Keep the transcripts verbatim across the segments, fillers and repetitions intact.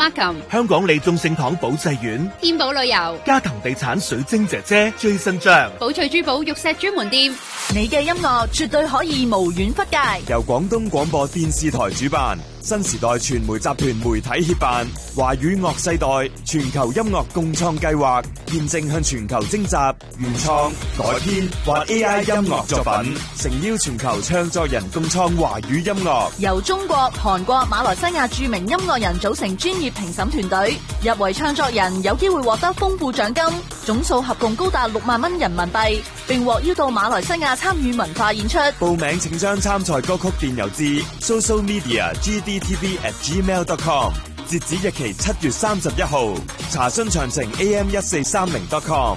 Markham、 香港利眾聖堂保濟院、 天寶旅遊、 嘉騰地產水晶姐姐、Jason張、 寶翠珠寶玉石專門店。 你嘅音樂絕對可以無遠弗屆。 由廣東廣播電視台主辦，新時代傳媒集團媒體協辦，華語樂世代全球音樂共創計劃，現正向全球徵集原創、改編或 A I 音樂作品，誠邀全球唱作人共創華語音樂。 由中國、韓國、馬來西亞著名音樂人組成專業評審團隊，入圍唱作人有機會獲得豐富獎金，總數合共高達六萬蚊人民幣，並獲邀到馬來西亞參與文化演出。 報名請將參賽歌曲電郵至 social media g d t v at gmail dot com， 截止日期七月三十一號。查詢詳情 a m 一四三零 dot com。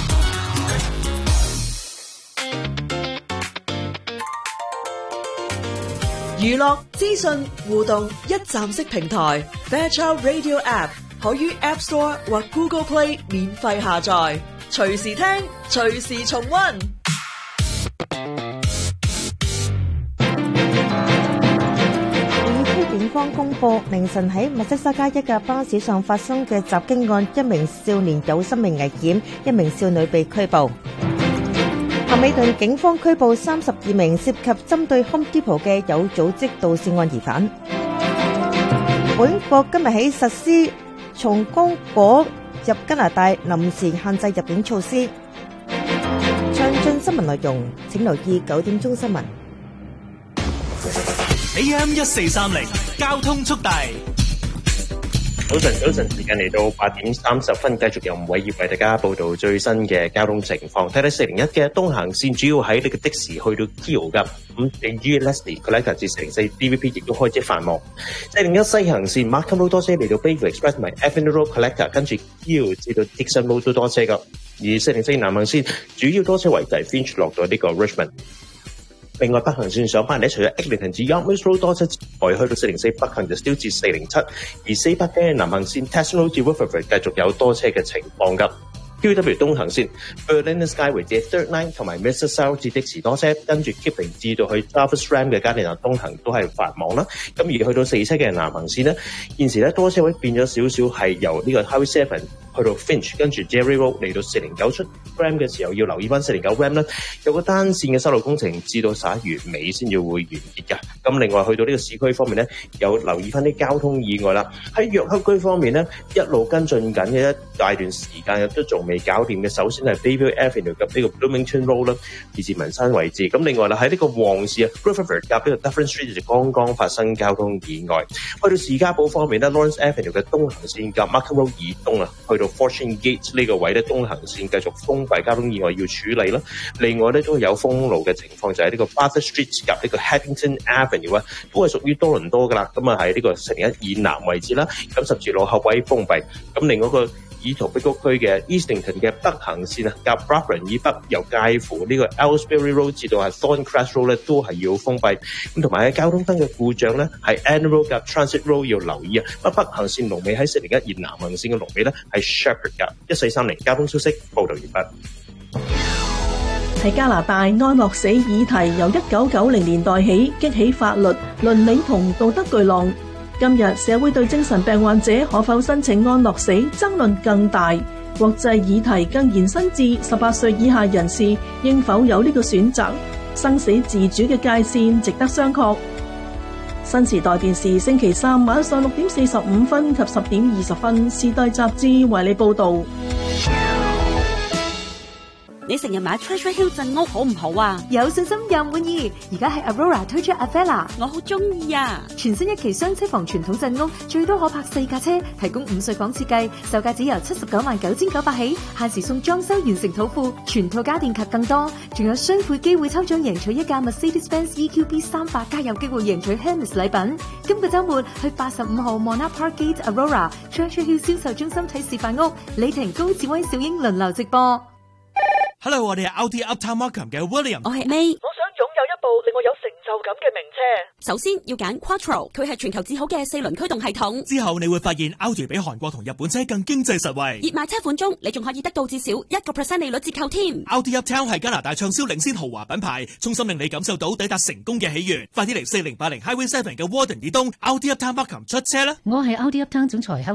娛樂資訊互動一站式平台 Fairchild Radio App 可於 App Store 或 Google Play 免費下載，隨時聽，隨時重溫。 警方公布，凌晨喺密西沙街一架巴士上發生嘅襲擊案，一名少年有生命危險，一名少女被拘捕。咸美頓警方拘捕三十二名涉及針對 Home Depot 嘅有組織盜竊案疑犯。本國今日起實施從剛果入加拿大臨時限制入境措施。詳盡新聞內容，請留意九點鐘新聞。 A M 一四三零交通速遞。 早晨，早晨，時間嚟到八點三十分，繼續由吳偉業為大家報道最新嘅交通情況。睇睇四零一嘅東行線，主要喺呢個的士去到 Keo 噶，咁至於 Leslie Collector 至四零四 D V P 亦都開始繁忙。四零一西行線 Markham Road 多車嚟到 Bayview Express 同埋 Avenue Road Collector， 跟住 Keo 至到 Dixon Road 都多車噶。而四零四南行線主要多車位就係 Finch 落到呢個 Richmond。另外北行線上班咧，除咗 Eglinton 至 Yarmouth Road 多車之外，去到四零四北行就 still 至四零七，而四北嘅南行線 Tasman Road 至 Woodford 繼續有多車嘅情況㗎。Q W 東行線 Berlin Skyway 至 Third Line 同埋 Mississauga 至的士多車，跟住 Kipling 至到去 Jarvis Ram 嘅加利納東行都係繁忙啦。咁而去到四車嘅南行線咧，現時咧多車位變咗少少，係由呢個 Highway Seven去到 Finch， 跟住 Jerry Road 嚟到四零九出 Ram 嘅時候，要留意翻四零九 Ram 啦，有個單線嘅修路工程，至到十一月尾先至會完結㗎。咁另外去到呢個市區方面咧，有留意翻啲交通意外啦。喺約克區方面咧，一路跟進緊嘅一大段時間，亦都仲未搞掂嘅。首先係 Bayview Avenue 及呢個 Bloomington Road 啦，以至民生位置。咁另外啦，喺呢個旺市啊 Rutherford 及呢個 Dufferin Street 就剛剛發生交通意外。去到士嘉堡方面咧 ，Lawrence Avenue 嘅東行線及 Markham Road 以東啊，去到 Fortune Gate 呢個位咧，東行線繼續封閉，交通意外要處理啦。另外咧都有封路嘅情況，就係、是、呢個 Bathurst Street 及呢個 Haddington Avenue 啊，都係屬於多倫多噶啦。咁啊喺呢個四零一以南位置啦，咁十字路口位封閉。咁另外一個以圖壁谷區嘅 Eastington 嘅北行線啊，夾 Bradburn 以北，由介乎呢個 Ellsbury Road 至到係 Thorncrest Road 咧，都係要封閉。咁同埋喺交通燈嘅故障咧，係 Ann Road 夾 Transit Road 要留意啊。北北行線龍尾喺四零一，而南行線嘅龍尾咧係 Shepherd 噶。一四三零交通消息報道完畢。 喺加拿大，安樂死議題由一九九零年代起激起法律、倫理同道德巨浪。今日社會對精神病患者可否申請安樂死爭論更大，國際議題更延伸至十八歲以下人士應否有呢個選擇，生死自主嘅界線值得商榷。新時代電視星期三晚上六點四十五分及十點二十分，時代雜誌為你報道。 你成日買 Treasure Hill 鎮屋好唔好啊？ 有信心又滿意。而家喺 Aurora 推出 Avella， 我好中意啊！ 全新一期雙車房傳統鎮屋，最多可泊四架車，提供五歲房設計，售價只由七十九萬九千九百起，限時送裝修完成土庫，全套家電及更多，仲有雙倍機會抽獎贏取一架 Mercedes-Benz E Q B 三百，加有機會贏取 Hermes 禮品。今個週末去八十五號 Monarch Park Gate Aurora Treasure Hill 銷售中心睇示範屋，李婷、高志威、小英輪流直播。 Hello， 我哋係 Audi Uptown Markham 嘅 William。 我係 May。 我想擁有一部令我有成就感嘅名車。 首先要揀 Quattro， 佢係全球至好嘅四輪驅動系統。 之後你會發現 Audi 比韓國同日本車更經濟實惠。 熱賣車款中，你仲可以得到至少一個 percent 利率折扣添。 Audi Uptown 係加拿大暢銷領先豪華品牌，衷心令你感受到抵達成功嘅喜悅。快啲嚟四零八零 Highway Seven 嘅 Warden 以東 Audi Uptown Markham 出車啦！ 我係 Audi Uptown 總裁。